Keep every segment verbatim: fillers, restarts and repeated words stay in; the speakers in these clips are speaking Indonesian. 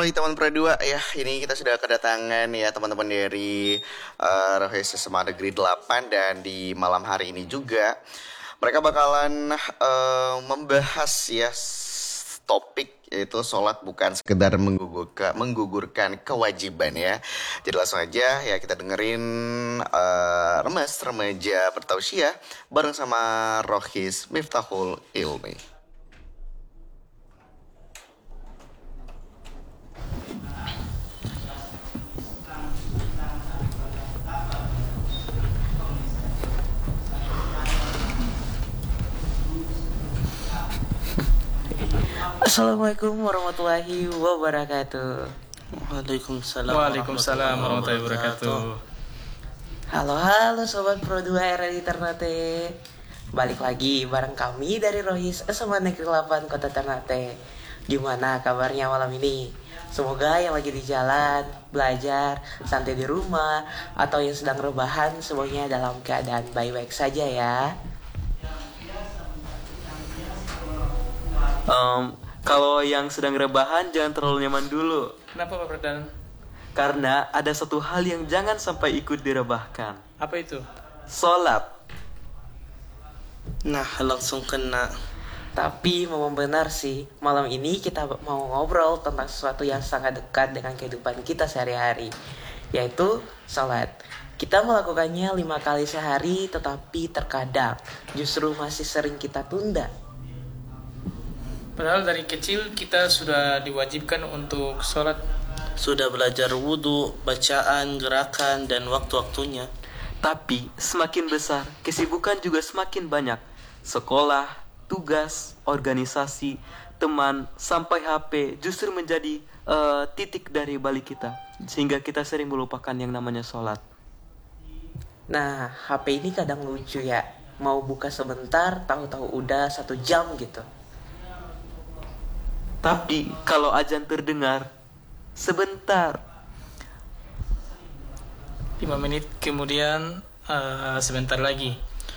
Halo teman Perdua ya, ini kita sudah kedatangan ya teman-teman dari uh, Rohis S M A Negeri delapan. Dan di malam hari ini juga mereka bakalan uh, membahas ya s- topik, yaitu sholat bukan sekedar menggugurkan, menggugurkan kewajiban ya. Jadi langsung aja ya kita dengerin uh, Remes Remaja Bertausiah bareng sama Rohis Miftahul Ilmi. Assalamualaikum warahmatullahi wabarakatuh. Waalaikumsalam Waalaikumsalam warahmatullahi wabarakatuh. Halo halo sobat Pro dua R di Ternate. Balik lagi bareng kami dari Rohis S M A Negeri delapan Kota Ternate. Gimana kabarnya malam ini? Semoga yang lagi di jalan, belajar, santai di rumah, atau yang sedang rebahan semuanya dalam keadaan baik-baik saja ya. Um, Kalau yang sedang rebahan jangan terlalu nyaman dulu, Kenapa Pak Pradhan? karena ada satu hal yang jangan sampai ikut direbahkan. Apa itu? Sholat. Nah, langsung kena. Tapi memang benar sih, malam ini kita mau ngobrol tentang sesuatu yang sangat dekat dengan kehidupan kita sehari-hari, yaitu sholat. Kita melakukannya lima kali sehari, tetapi terkadang justru masih sering kita tunda. Padahal dari kecil kita sudah diwajibkan untuk sholat. Sudah belajar wudhu, bacaan, gerakan, dan waktu-waktunya. Tapi semakin besar, kesibukan juga semakin banyak. Sekolah, tugas, organisasi, teman, sampai H P justru menjadi uh, titik dari balik kita, sehingga kita sering melupakan yang namanya sholat. Nah, H P ini kadang lucu ya, mau buka sebentar, tahu-tahu udah satu jam gitu. Tapi kalau azan terdengar, sebentar. lima menit kemudian uh, sebentar lagi.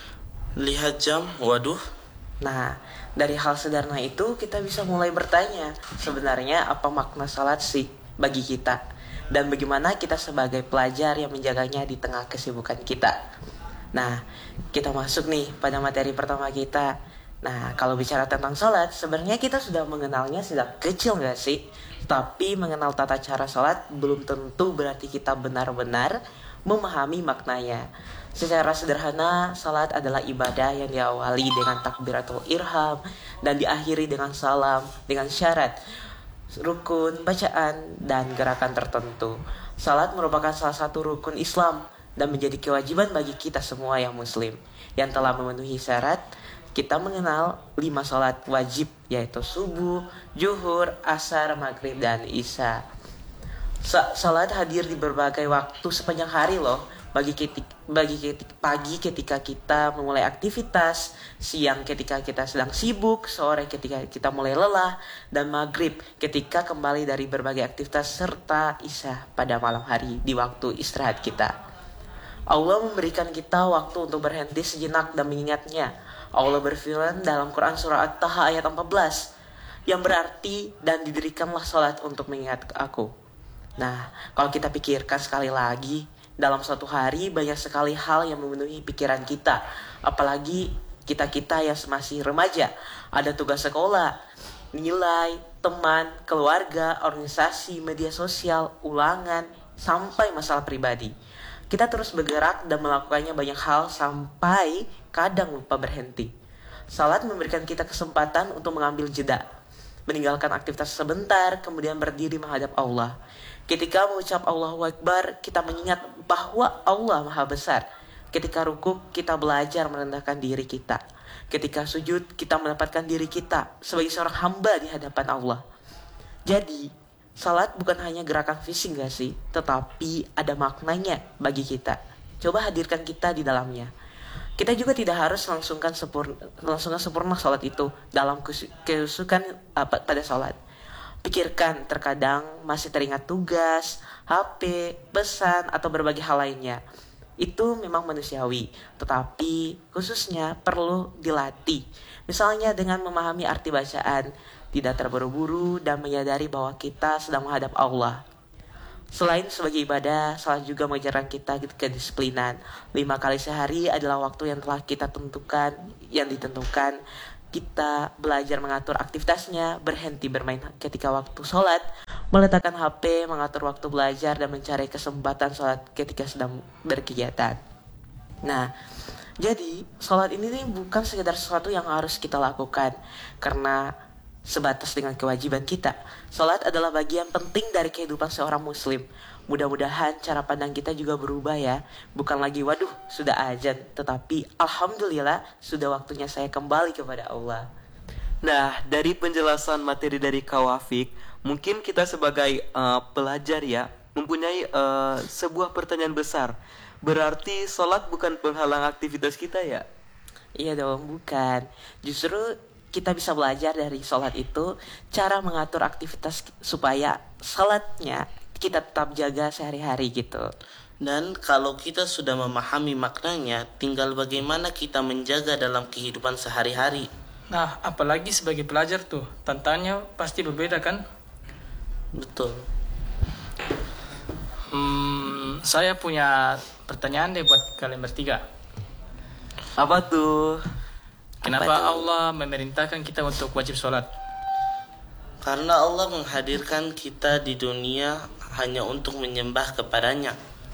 Lihat jam, waduh. Nah, dari hal sederhana itu kita bisa mulai bertanya, sebenarnya apa makna salat sih bagi kita? Dan bagaimana kita sebagai pelajar yang menjaganya di tengah kesibukan kita? Nah, kita masuk nih pada materi pertama kita. Nah, kalau bicara tentang sholat, sebenarnya kita sudah mengenalnya sejak kecil gak sih? Tapi mengenal tata cara sholat belum tentu berarti kita benar-benar memahami maknanya. Secara sederhana, sholat adalah ibadah yang diawali dengan takbiratul ihram dan diakhiri dengan salam dengan syarat rukun, bacaan, dan gerakan tertentu. Sholat merupakan salah satu rukun Islam dan menjadi kewajiban bagi kita semua yang muslim yang telah memenuhi syarat. Kita mengenal lima sholat wajib, yaitu subuh, zuhur, asar, maghrib, dan isya. Sholat hadir di berbagai waktu sepanjang hari loh. Bagi ketik, bagi ketik, pagi ketika kita memulai aktivitas, siang ketika kita sedang sibuk, sore ketika kita mulai lelah, dan maghrib ketika kembali dari berbagai aktivitas, serta isya pada malam hari di waktu istirahat kita. Allah memberikan kita waktu untuk berhenti sejenak dan mengingatnya. Allah berfirman dalam Quran surah At-Taha ayat empat belas, yang berarti, dan didirikanlah sholat untuk mengingat aku. Nah, kalau kita pikirkan sekali lagi, dalam suatu hari banyak sekali hal yang memenuhi pikiran kita. Apalagi kita-kita yang masih remaja. Ada tugas sekolah, nilai, teman, keluarga, organisasi, media sosial, ulangan, sampai masalah pribadi. Kita terus bergerak dan melakukannya banyak hal sampai kadang lupa berhenti. Salat memberikan kita kesempatan untuk mengambil jeda, meninggalkan aktivitas sebentar, kemudian berdiri menghadap Allah. Ketika mengucap Allahu Akbar, kita mengingat bahwa Allah Maha Besar. Ketika rukuk, kita belajar merendahkan diri kita. Ketika sujud, kita mendapatkan diri kita sebagai seorang hamba di hadapan Allah. Jadi, salat bukan hanya gerakan fisik gak sih, tetapi ada maknanya bagi kita. Coba hadirkan kita di dalamnya. Kita juga tidak harus langsungkan sempurna, langsungkan sempurna salat itu dalam kehusukan apa, pada salat. Pikirkan, terkadang masih teringat tugas, H P, pesan, atau berbagai hal lainnya. Itu memang manusiawi, tetapi khususnya perlu dilatih. Misalnya dengan memahami arti bacaan, tidak terburu-buru, dan menyadari bahwa kita sedang menghadap Allah. Selain sebagai ibadah, salat juga mengajarkan kita kedisiplinan. Lima kali sehari adalah waktu yang telah kita tentukan, yang ditentukan. Kita belajar mengatur aktivitasnya, berhenti bermain ketika waktu sholat, meletakkan H P, mengatur waktu belajar, dan mencari kesempatan sholat ketika sedang berkegiatan. Nah, jadi sholat ini nih bukan sekedar sesuatu yang harus kita lakukan karena sebatas dengan kewajiban kita. Sholat adalah bagian penting dari kehidupan seorang muslim. Mudah-mudahan cara pandang kita juga berubah ya. Bukan lagi waduh sudah azan, tetapi alhamdulillah sudah waktunya saya kembali kepada Allah. Nah, dari penjelasan materi dari Kawafik, mungkin kita sebagai uh, pelajar ya mempunyai uh, sebuah pertanyaan besar. Berarti sholat bukan penghalang aktivitas kita ya? Iya dong, bukan. Justru kita bisa belajar dari sholat itu cara mengatur aktivitas supaya sholatnya kita tetap jaga sehari-hari gitu. Dan kalau kita sudah memahami maknanya, tinggal bagaimana kita menjaga dalam kehidupan sehari-hari. Nah, apalagi sebagai pelajar tuh, tantangannya pasti berbeda kan? Betul. Hmm, saya punya pertanyaan deh buat kalian bertiga. Apa tuh? Kenapa Apa itu? Allah memerintahkan kita untuk wajib sholat? Karena Allah menghadirkan kita di dunia hanya untuk menyembah kepadanya.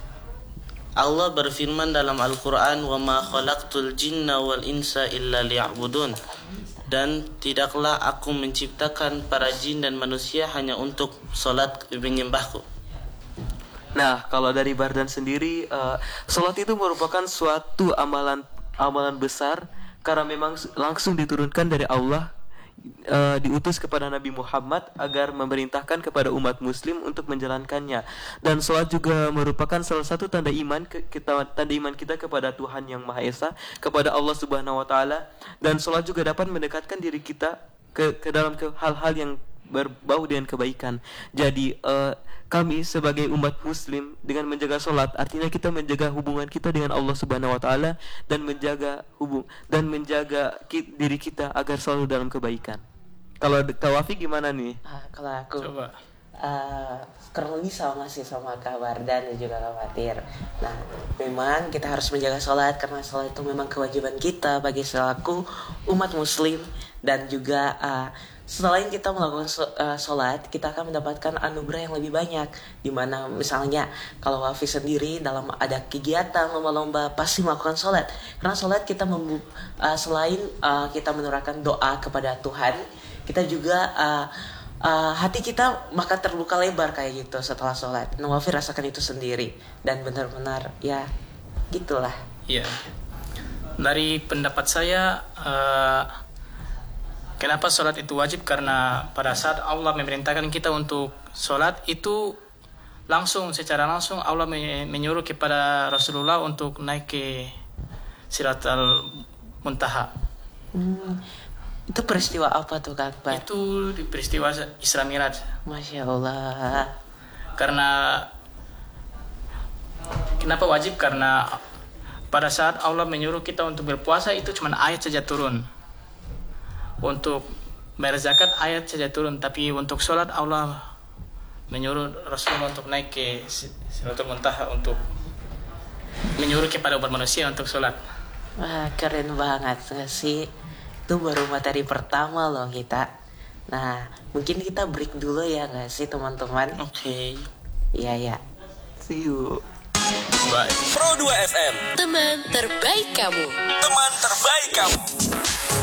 Allah berfirman dalam Al-Quran, وَمَا خَلَقْتُ الْجِنَّ وَالْإِنسَ إِلَّا لِيَعْبُدُونَ. Dan tidaklah aku menciptakan para jin dan manusia hanya untuk sholat menyembahku. Nah, kalau dari Bardan sendiri, uh, sholat itu merupakan suatu amalan amalan besar karena memang langsung diturunkan dari Allah, uh, diutus kepada Nabi Muhammad agar memerintahkan kepada umat muslim untuk menjalankannya. Dan sholat juga merupakan salah satu tanda iman ke, kita tanda iman kita kepada Tuhan yang Maha Esa, kepada Allah Subhanahu wa taala. Dan sholat juga dapat mendekatkan diri kita ke ke dalam ke hal-hal yang berbau dengan kebaikan. Jadi uh, kami sebagai umat muslim dengan menjaga sholat, artinya kita menjaga hubungan kita dengan Allah Subhanahu wa taala dan menjaga hubung dan menjaga ki, diri kita agar selalu dalam kebaikan. Kalau Kawafi gimana nih? Ah, kalau aku Coba. uh, kurang lebih sama sih sama Kak Wardan dan juga Kak Fatir. Nah, memang kita harus menjaga sholat karena sholat itu memang kewajiban kita bagi selaku umat muslim. Dan juga uh, selain kita melakukan sholat, kita akan mendapatkan anugerah yang lebih banyak. Dimana misalnya kalau Wafi sendiri dalam ada kegiatan lomba-lomba pasti melakukan sholat. Karena sholat kita membu- uh, selain uh, kita menurunkan doa kepada Tuhan, kita juga uh, uh, hati kita maka terbuka lebar kayak gitu setelah sholat. Nah, Wafi rasakan itu sendiri dan benar-benar ya gitulah. Iya. Dari pendapat saya, uh, kenapa sholat itu wajib? Karena pada saat Allah memerintahkan kita untuk sholat itu langsung, secara langsung Allah menyuruh kepada Rasulullah untuk naik ke Siratal Muntaha. Hmm, itu peristiwa apa tuh Kak Akbar? Itu di peristiwa Isra Miraj. Masya Allah. Karena kenapa wajib? Karena pada saat Allah menyuruh kita untuk berpuasa itu cuma ayat saja turun. Untuk bayar zakat ayat saja turun, tapi untuk sholat Allah menyuruh Rasulullah untuk naik ke Siratul Muntaha untuk menyuruh kepada umat manusia untuk sholat. Wah, keren banget nggak sih? Itu baru materi pertama loh kita. Nah, mungkin kita break dulu ya nggak sih teman-teman? Oke. Okay. Iya ya. See you. Bye. Pro dua F M. Teman terbaik kamu. Teman terbaik kamu.